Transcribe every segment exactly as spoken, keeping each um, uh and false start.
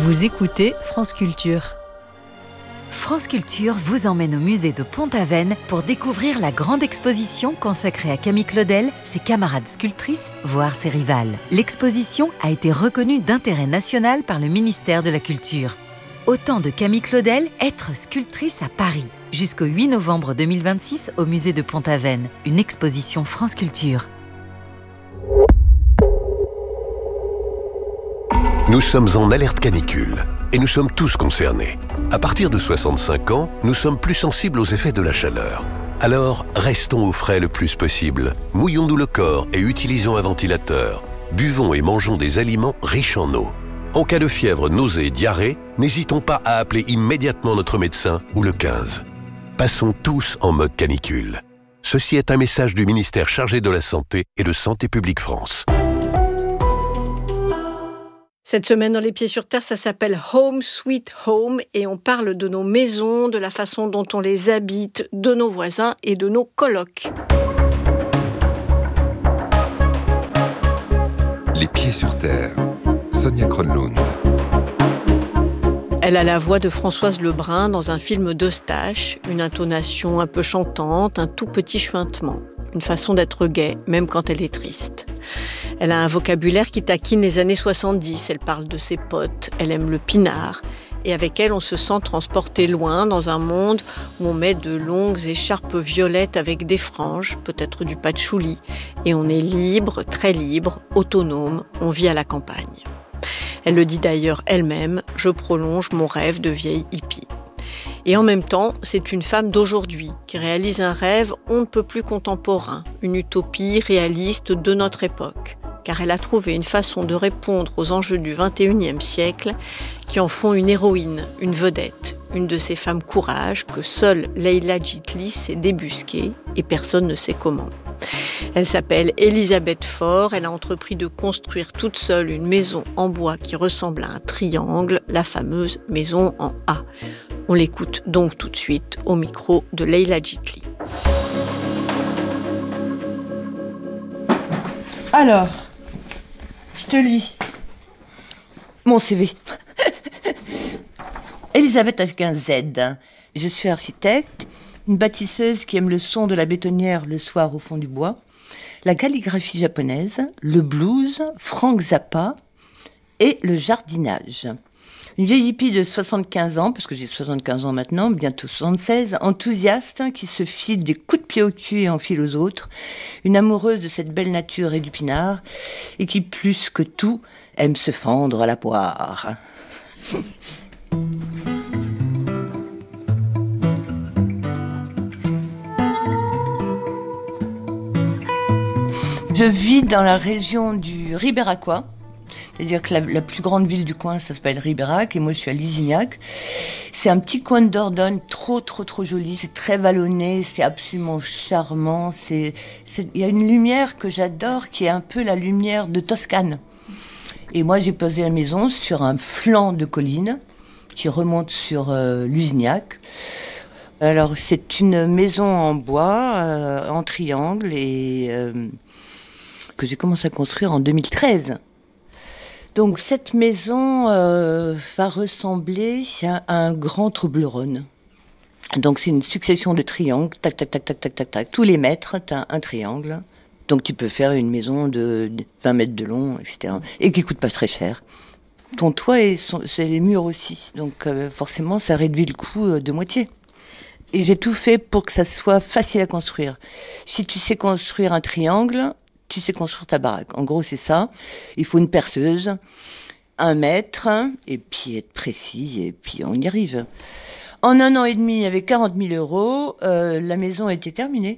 Vous écoutez France Culture. France Culture vous emmène au musée de Pont-Aven pour découvrir la grande exposition consacrée à Camille Claudel, ses camarades sculptrices, voire ses rivales. L'exposition a été reconnue d'intérêt national par le ministère de la Culture. Au temps de Camille Claudel, être sculptrice à Paris. Jusqu'au huit novembre deux mille vingt-six au musée de Pont-Aven. Une exposition France Culture. Nous sommes en alerte canicule et nous sommes tous concernés. À partir de soixante-cinq ans, nous sommes plus sensibles aux effets de la chaleur. Alors, restons au frais le plus possible. Mouillons-nous le corps et utilisons un ventilateur. Buvons et mangeons des aliments riches en eau. En cas de fièvre, nausée et diarrhée, n'hésitons pas à appeler immédiatement notre médecin ou le quinze. Passons tous en mode canicule. Ceci est un message du ministère chargé de la Santé et de Santé publique France. Cette semaine dans Les Pieds sur Terre, ça s'appelle Home Sweet Home et on parle de nos maisons, de la façon dont on les habite, de nos voisins et de nos colocs. Les Pieds sur Terre, Sonia Kronlund. Elle a la voix de Françoise Lebrun dans un film d'Eustache, une intonation un peu chantante, un tout petit chuintement, une façon d'être gaie, même quand elle est triste. Elle a un vocabulaire qui taquine les années soixante-dix, elle parle de ses potes, elle aime le pinard, et avec elle on se sent transporté loin dans un monde où on met de longues écharpes violettes avec des franges, peut-être du patchouli, et on est libre, très libre, autonome, on vit à la campagne. Elle le dit d'ailleurs elle-même, je prolonge mon rêve de vieille hippie. Et en même temps, c'est une femme d'aujourd'hui qui réalise un rêve on ne peut plus contemporain, une utopie réaliste de notre époque, car elle a trouvé une façon de répondre aux enjeux du vingt et unième siècle qui en font une héroïne, une vedette, une de ces femmes courage que seule Leila Jitli sait débusquer et personne ne sait comment. Elle s'appelle Elisabeth Faure, elle a entrepris de construire toute seule une maison en bois qui ressemble à un triangle, la fameuse maison en A. On l'écoute donc tout de suite au micro de Leila Jitli. Alors, je te lis mon C V. Elisabeth avec un Z. Je suis architecte, une bâtisseuse qui aime le son de la bétonnière le soir au fond du bois, la calligraphie japonaise, le blues, Frank Zappa et le jardinage. Une vieille hippie de soixante-quinze ans, parce que j'ai soixante-quinze ans maintenant, bientôt soixante-seize, enthousiaste, qui se file des coups de pied au cul et en file aux autres, une amoureuse de cette belle nature et du pinard, et qui, plus que tout, aime se fendre à la poire. Je vis dans la région du Ribéracois. C'est-à-dire que la, la plus grande ville du coin, ça s'appelle Ribérac, et moi je suis à Lusignac. C'est un petit coin de Dordogne, trop trop trop joli, c'est très vallonné, c'est absolument charmant. C'est, c'est, il y a une lumière que j'adore, qui est un peu la lumière de Toscane. Et moi j'ai posé la maison sur un flanc de colline qui remonte sur euh, Lusignac. Alors c'est une maison en bois, euh, en triangle, et euh, que j'ai commencé à construire en deux mille treize. Donc cette maison euh, va ressembler à un grand Toblerone. Donc c'est une succession de triangles, tac, tac, tac, tac, tac, tac, tac. Tous les mètres, tu as un triangle. Donc tu peux faire une maison de vingt mètres de long, et cetera. Et qui coûte pas très cher. Ton toit, et son, c'est les murs aussi. Donc euh, forcément, ça réduit le coût euh, de moitié. Et j'ai tout fait pour que ça soit facile à construire. Si tu sais construire un triangle, tu sais construire ta baraque. En gros, c'est ça. Il faut une perceuse, un mètre, et puis être précis, et puis on y arrive. En un an et demi, avec quarante mille euros, euh, la maison était terminée.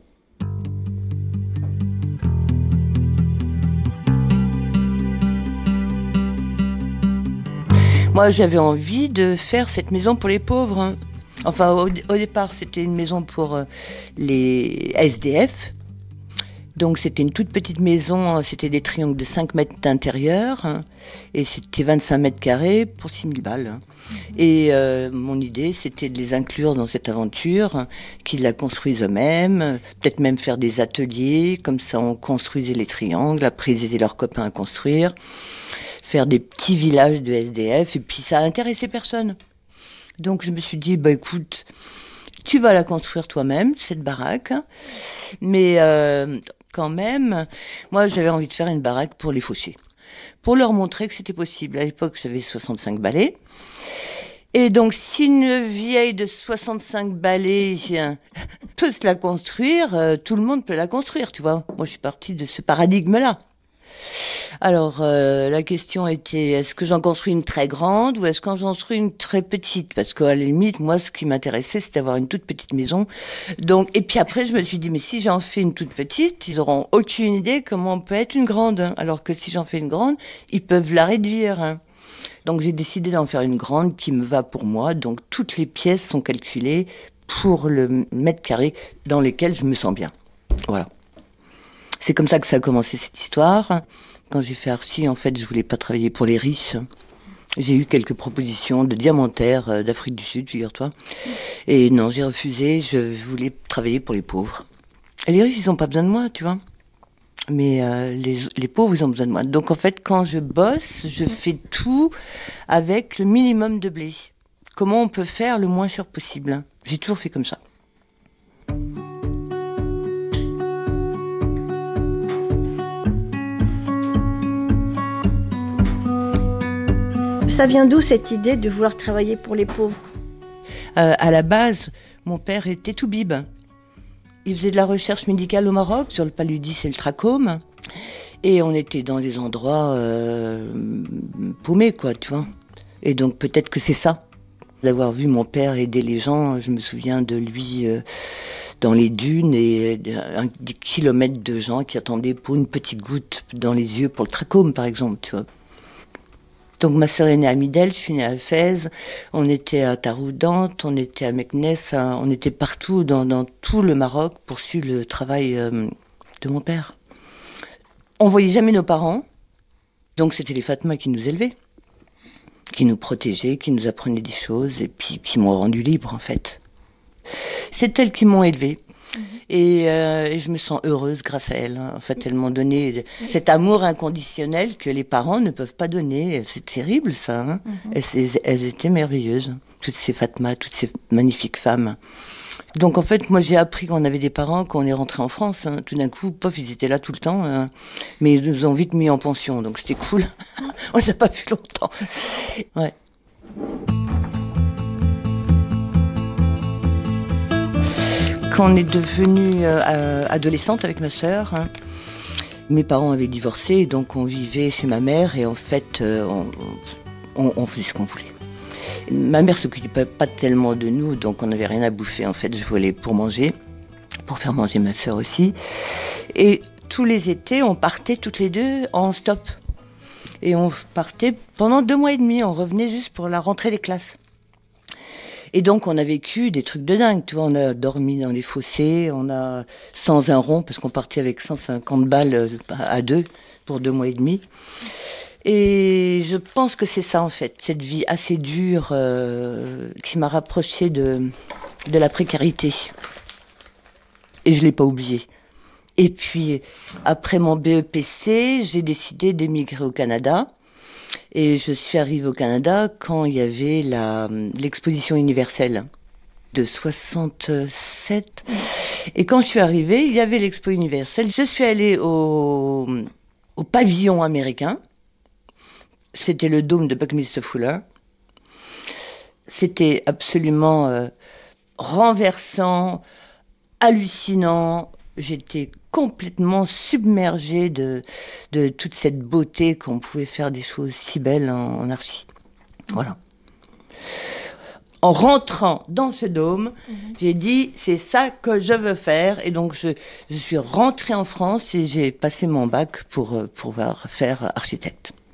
Moi, j'avais envie de faire cette maison pour les pauvres. Enfin, au, au départ, c'était une maison pour euh, les S D F. Donc c'était une toute petite maison, c'était des triangles de cinq mètres d'intérieur, hein, et c'était vingt-cinq mètres carrés pour six mille balles. Et euh, mon idée, c'était de les inclure dans cette aventure, qu'ils la construisent eux-mêmes, peut-être même faire des ateliers, comme ça on construisait les triangles, après ils aidaient leurs copains à construire. faire des petits villages de S D F, et puis ça a intéressé personne. Donc je me suis dit, bah écoute, tu vas la construire toi-même, cette baraque, mais euh, quand même, moi j'avais envie de faire une baraque pour les fauchés, pour leur montrer que c'était possible. À l'époque, j'avais soixante-cinq balais. Et donc, si une vieille de soixante-cinq balais peut se la construire, euh, tout le monde peut la construire, tu vois. Moi, je suis partie de ce paradigme-là. Alors, euh, la question était, est-ce que j'en construis une très grande ou est-ce que j'en construis une très petite? Parce qu'à la limite, moi, ce qui m'intéressait, c'était d'avoir une toute petite maison. Donc, et puis après, je me suis dit, mais si j'en fais une toute petite, ils n'auront aucune idée comment on peut être une grande. Hein. Alors que si j'en fais une grande, ils peuvent la réduire. Hein. Donc j'ai décidé d'en faire une grande qui me va pour moi. Donc toutes les pièces sont calculées pour le mètre carré dans lesquels je me sens bien. Voilà. C'est comme ça que ça a commencé cette histoire. Quand j'ai fait Archie, en fait, je voulais pas travailler pour les riches. J'ai eu quelques propositions de diamantaires d'Afrique du Sud, figure-toi. Et non, j'ai refusé. Je voulais travailler pour les pauvres. Et les riches, ils n'ont pas besoin de moi, tu vois. Mais euh, les, les pauvres, ils ont besoin de moi. Donc, en fait, quand je bosse, je fais tout avec le minimum de blé. Comment on peut faire le moins cher possible? J'ai toujours fait comme ça. Ça vient d'où cette idée de vouloir travailler pour les pauvres? euh, À la base, mon père était toubib. Il faisait de la recherche médicale au Maroc, sur le paludisme et le trachome. Et on était dans des endroits euh, paumés, quoi, tu vois. Et donc peut-être que c'est ça. D'avoir vu mon père aider les gens, je me souviens de lui euh, dans les dunes et euh, un, des kilomètres de gens qui attendaient pour une petite goutte dans les yeux pour le trachome, par exemple, tu vois. Donc ma sœur est née à Midel, je suis née à Fès, on était à Taroudante, on était à Meknès, on était partout dans, dans tout le Maroc pour suivre le travail euh, de mon père. On voyait jamais nos parents, donc c'était les Fatma qui nous élevaient, qui nous protégeaient, qui nous apprenaient des choses et puis qui m'ont rendu libre en fait. C'est elles qui m'ont élevée. Et, euh, et je me sens heureuse grâce à elles. En fait, elles m'ont donné cet amour inconditionnel que les parents ne peuvent pas donner. C'est terrible, ça. Hein. Mm-hmm. elles, elles étaient merveilleuses, toutes ces Fatma, toutes ces magnifiques femmes. Donc, en fait, moi, j'ai appris qu'on avait des parents quand on est rentré en France. Hein. Tout d'un coup, pof, ils étaient là tout le temps. Hein. Mais ils nous ont vite mis en pension, donc c'était cool. On les a pas vus longtemps. Ouais. Quand on est devenue euh, adolescente avec ma sœur, hein, mes parents avaient divorcé, donc on vivait chez ma mère et en fait, euh, on, on, on faisait ce qu'on voulait. Ma mère s'occupait pas tellement de nous, donc on n'avait rien à bouffer. En fait, je volais pour manger, pour faire manger ma sœur aussi. Et tous les étés, on partait toutes les deux en stop. Et on partait pendant deux mois et demi, on revenait juste pour la rentrée des classes. Et donc, on a vécu des trucs de dingue, tu vois, on a dormi dans les fossés, on a sans un rond, parce qu'on partait avec cent cinquante balles à deux pour deux mois et demi. Et je pense que c'est ça, en fait, cette vie assez dure euh, qui m'a rapprochée de, de la précarité. Et je ne l'ai pas oublié. Et puis, après mon B E P C, j'ai décidé d'émigrer au Canada. Et je suis arrivée au Canada quand il y avait la, l'exposition universelle de soixante-sept. Et quand je suis arrivée, il y avait l'expo universelle. Je suis allée au, au pavillon américain. C'était le dôme de Buckminster Fuller. C'était absolument euh, renversant, hallucinant. J'étais complètement submergée de, de toute cette beauté qu'on pouvait faire des choses si belles en, en Archie. Voilà. En rentrant dans ce dôme, mmh. j'ai dit, c'est ça que je veux faire. Et donc, je, je suis rentrée en France et j'ai passé mon bac pour, pour pouvoir faire architecte.